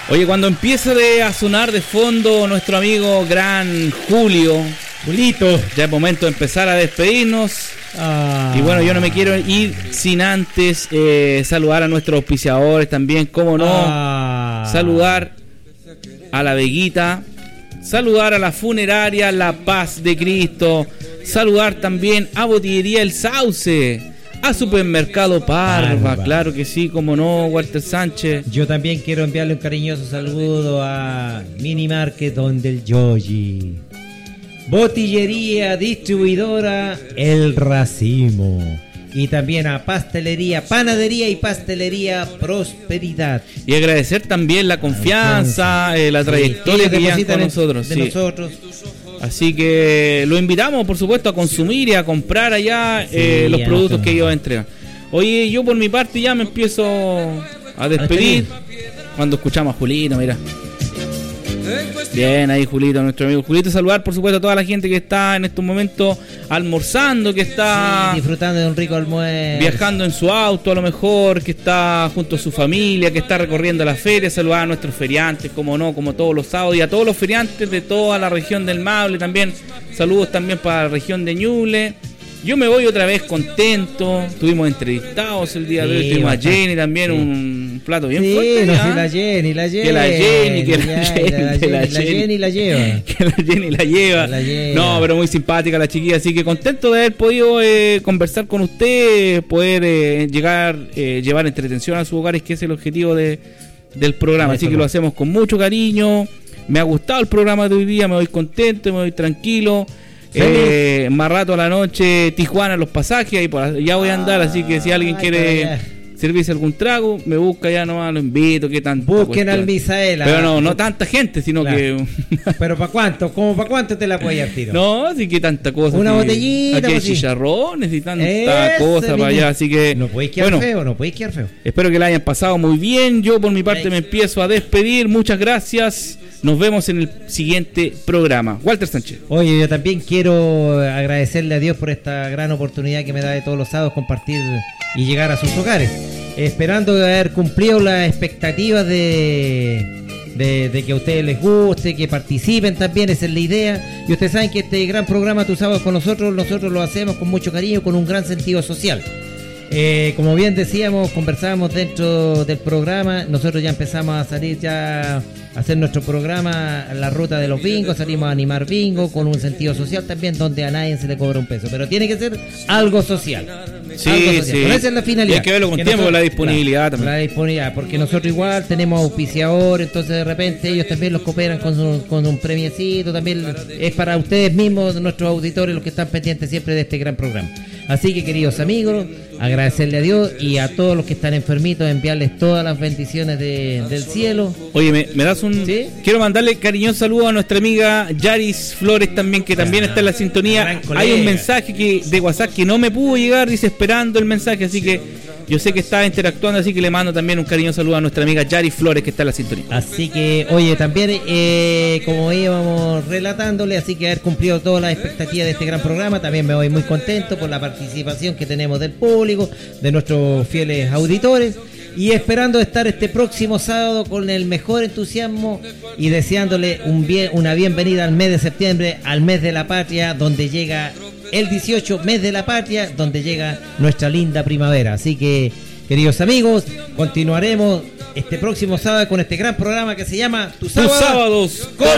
Oye, cuando empieza a sonar de fondo nuestro amigo gran Julito, ya es momento de empezar a despedirnos. Y bueno, yo no me quiero ir sin antes saludar a nuestros auspiciadores también, cómo no, saludar a la Veguita, saludar a la funeraria La Paz de Cristo, saludar también a Botillería El Sauce, a Supermercado Parva, claro que sí, como no, Walter Sánchez. Yo también quiero enviarle un cariñoso saludo a Mini Market Donde el Yogi, Botillería Distribuidora El Racimo, y también a Pastelería, Panadería y Pastelería Prosperidad. Y agradecer también la confianza, la trayectoria que llevan con nosotros. Nosotros. Así que lo invitamos, por supuesto, a consumir y a comprar allá los productos que ellos entregan. Oye, yo por mi parte ya me empiezo a despedir cuando escuchamos a Julito, mira. Bien, ahí Julito, nuestro amigo Julito. Saludar, por supuesto, a toda la gente que está en estos momentos almorzando, que está disfrutando de un rico almuerzo, viajando en su auto a lo mejor, que está junto a su familia, que está recorriendo la feria. Saludar a nuestros feriantes, como no, como todos los sábados, y a todos los feriantes de toda la región del Maule también. Saludos también para la región de Ñuble. Yo me voy otra vez contento. Estuvimos entrevistados el día de hoy. Tuvimos a Jenny también, un plato bien fuerte. La Jenny la lleva. No, pero muy simpática la chiquilla. Así que contento de haber podido conversar con usted, poder llevar entretención a sus hogares, que es el objetivo del programa. Así que lo hacemos con mucho cariño. Me ha gustado el programa de hoy día, me voy contento, me voy tranquilo. Más rato a la noche Tijuana los pasajes, y por allá voy a andar, así que si alguien quiere servirse algún trago, me busca ya nomás, lo invito, que tanto. Busquen al Misaela. Pero no tanta gente, sino que pero ¿para cuánto? ¿Cómo para cuánto te la apoyas, tiro? No, sí que tanta cosa. Una botellita, aquí hay chicharrones y tanta cosa para allá, así que no podéis quedar feo. Espero que la hayan pasado muy bien. Yo por mi parte me empiezo a despedir. Muchas gracias. Nos vemos en el siguiente programa. Walter Sánchez. Oye, yo también quiero agradecerle a Dios por esta gran oportunidad que me da de todos los sábados compartir y llegar a sus hogares, esperando haber cumplido las expectativas de que a ustedes les guste, que participen también, esa es la idea. Y ustedes saben que este gran programa Tus Sábados con nosotros lo hacemos con mucho cariño, con un gran sentido social. Como bien decíamos, conversábamos dentro del programa, nosotros ya empezamos a salir a hacer nuestro programa, la ruta de los bingos, salimos a animar bingo con un sentido social también, donde a nadie se le cobra un peso, pero tiene que ser algo social. Sí. Pero esa es la finalidad. Y hay que verlo con tiempo, nosotros, la disponibilidad también. La disponibilidad, porque nosotros igual tenemos auspiciadores, entonces de repente ellos también los cooperan con un premiecito, también es para ustedes mismos, nuestros auditores, los que están pendientes siempre de este gran programa. Así que, queridos amigos, agradecerle a Dios y a todos los que están enfermitos, enviarles todas las bendiciones del cielo. Oye, ¿me das un...? ¿Sí? Quiero mandarle cariñoso saludo a nuestra amiga Yaris Flores también, que también está en la sintonía. Hay un mensaje de WhatsApp que no me pudo llegar, dice esperando el mensaje, así que yo sé que está interactuando, así que le mando también un cariñoso saludo a nuestra amiga Yaris Flores, que está en la sintonía. Así que, oye, también, como íbamos relatándole, así que haber cumplido todas las expectativas de este gran programa, también me voy muy contento por la participación que tenemos del público, de nuestros fieles auditores, y esperando estar este próximo sábado con el mejor entusiasmo y deseándole una bienvenida al mes de septiembre, al mes de la patria, donde llega el 18, mes de la patria, donde llega nuestra linda primavera. Así que, queridos amigos, continuaremos este próximo sábado con este gran programa que se llama Tus Sábados con